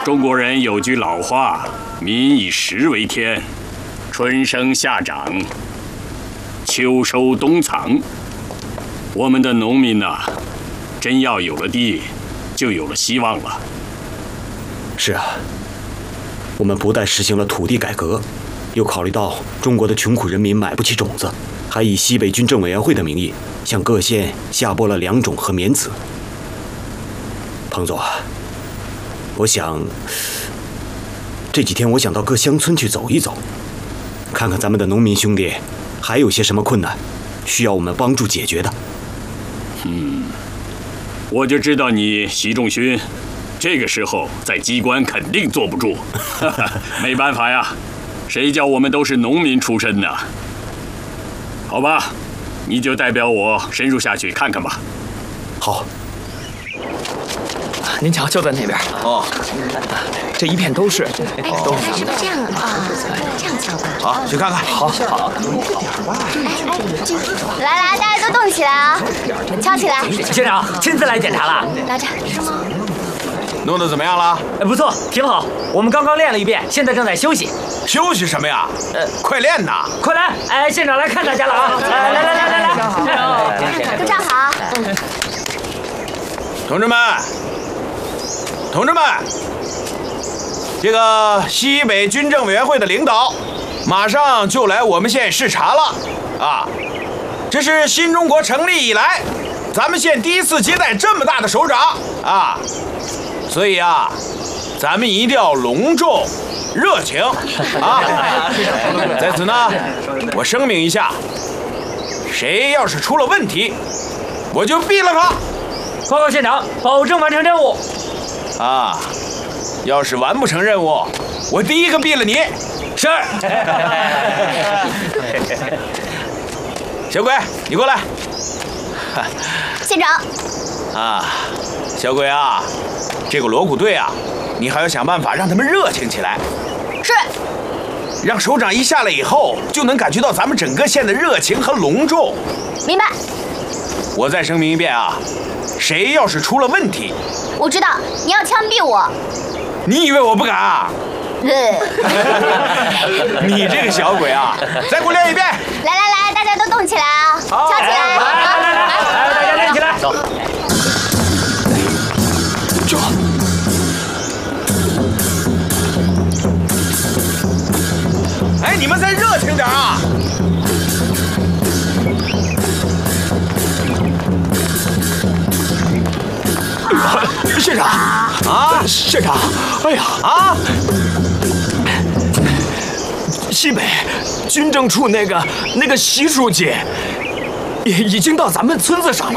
中国人有句老话：“民以食为天，春生夏长，秋收冬藏。”我们的农民呐，真要有了地，就有了希望了。 是啊，我们不但实行了土地改革，又考虑到中国的穷苦人民买不起种子，还以西北军政委员会的名义向各县下拨了良种和棉籽。彭总啊，我想这几天我想到各乡村去走一走，看看咱们的农民兄弟还有些什么困难需要我们帮助解决的。 我就知道你习仲勋，这个时候在机关肯定坐不住。没办法呀，谁叫我们都是农民出身呢？好吧，你就代表我深入下去看看吧。 好。 您瞧，就在那边。哦，这一片都是，都是咱们的。 这样啊，这样敲吧。 好，去看看。好。 来，大家都动起来啊！敲起来。 县长亲自来检查了。 拿着，是吗？ 弄得怎么样了？ 不错，挺好。我们刚刚练了一遍，现在正在休息。 休息什么呀？快练呐！ 快来！哎，县长来看大家了啊！来！ 都站好。 同志们，这个西北军政委员会的领导马上就来我们县视察了啊！这是新中国成立以来，咱们县第一次接待这么大的首长啊，所以啊，咱们一定要隆重、热情啊！在此呢，我声明一下，谁要是出了问题，我就毙了他！ 报告县长，保证完成任务。 啊，要是完不成任务，我第一个毙了你。 是。 小鬼，你过来。 县长。 啊，小鬼啊，这个锣鼓队啊，你还要想办法让他们热情起来。 是。 让首长一下来以后，就能感觉到咱们整个县的热情和隆重。 明白。 我再声明一遍啊，谁要是出了问题， 我知道你要枪毙我。 你以为我不敢啊？你这个小鬼啊！再给我练一遍。 来，大家都动起来啊！敲起来！ 来，大家练起来。走。 哎，你们再热情点啊！ 县长啊，县长，哎呀啊！西北军政处那个习书记已经到咱们村子上了。